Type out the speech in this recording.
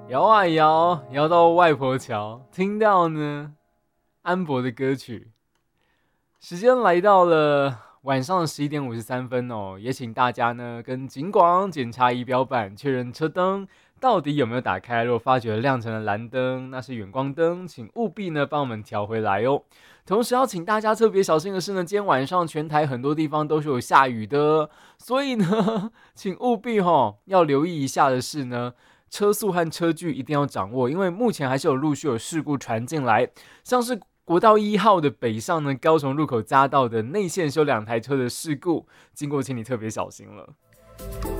摇啊摇，摇到外婆桥，听到呢安博的歌曲。时间来到了晚上11:53哦，也请大家呢跟警广检查仪表板，确认车灯到底有没有打开。如果发觉亮成了蓝灯，那是远光灯，请务必呢帮我们调回来哦。同时要请大家特别小心的是呢，今天晚上全台很多地方都是有下雨的，所以呢，请务必要留意一下的是呢，车速和车距一定要掌握，因为目前还是有陆续有事故传进来，像是国道1号的北上呢，高雄入口匝道的内线修2台车的事故，经过请你特别小心了。